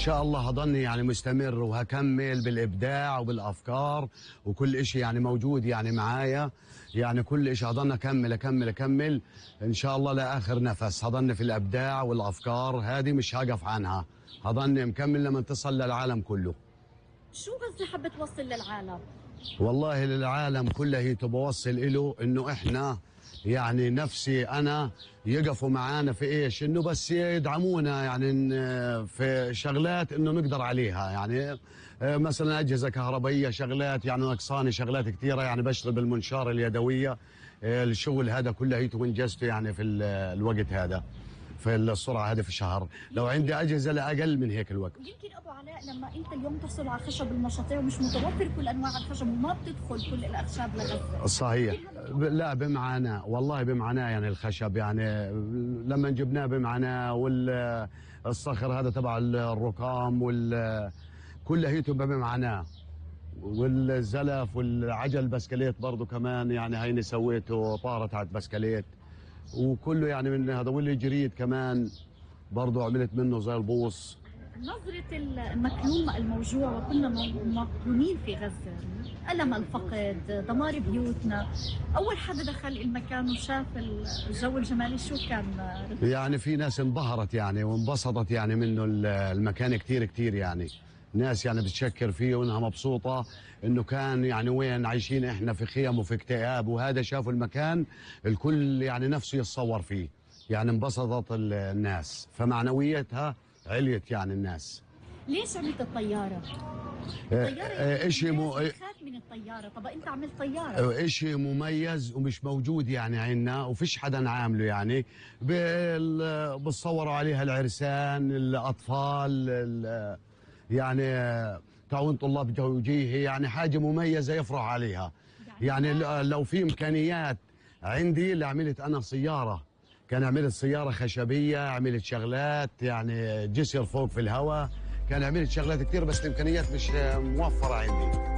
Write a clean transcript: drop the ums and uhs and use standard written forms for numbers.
شاء الله هضلني يعني مستمر وهكمل بالابداع وبالافكار وكل شيء يعني موجود يعني معايا. يعني كل شيء هضلني اكمل ان شاء الله لاخر نفس. هضلني في الابداع والافكار هذه مش هقف عنها. هضلني مكمل لما تصل للعالم كله. شو غزة حابة توصل للعالم؟ والله للعالم كله هي تبوصل له انه احنا يعني نفسي انا يقفوا معانا في ايش، انه بس يدعمونا يعني في شغلات انه نقدر عليها. يعني مثلا اجهزه كهربائيه، شغلات يعني نقصاني شغلات كثيره. يعني بشتغل بالمنشار اليدويه. الشغل هذا كله هي وانجزته يعني في الوقت هذا، في السرعه هذه في الشهر. لو عندي اجهزه لاقل من هيك الوقت. يمكن ابو علاء لما انت اليوم تحصل على خشب المشاطير ومش متوفر كل انواع الخشب وما بتدخل كل الاخشاب لغزه. صحيح. لا بمعاناه والله، بمعاناه يعني الخشب يعني لما جبناه بمعاناه. والصخر هذا تبع الركام كله هي بمعاناه. والزلف والعجل بسكليت برضه كمان يعني هيني سويته طاره تاعت بسكليت وكله يعني من هذا. واللي جريد كمان برضه عملت منه زي البوص. نظرة المكلوم الموجوع وكنا مظلومين في غزة، ألم الفقد، دمار بيوتنا، أول حدا دخل المكان وشاف الجو الجمالي شو كان؟ يعني في ناس انبهرت يعني وانبسطت يعني منه المكان كثير يعني. ناس يعني بتشكر فيه وانها مبسوطه انه كان يعني وين عايشين احنا في خيم وفي اكتئاب، وهذا شافوا المكان الكل يعني نفسه يتصور فيه. يعني انبسطت الناس فمعنويتها عليت يعني الناس. ليش عملت الطيارة؟ الطيارة بخاف من الطيارة، طب انت عملت طيارة. شيء مميز ومش موجود يعني عندنا وفيش حدا عامله. يعني بتصوروا عليها العرسان، الاطفال، يعني تعاون طلاب توجيهي. يعني حاجة مميزة يفرح عليها. يعني لو في إمكانيات عندي اللي عملت أنا سيارة، كان عملت سيارة خشبية، عملت شغلات يعني جسر فوق في الهواء، كان عملت شغلات كثير بس الإمكانيات مش موفرة عندي.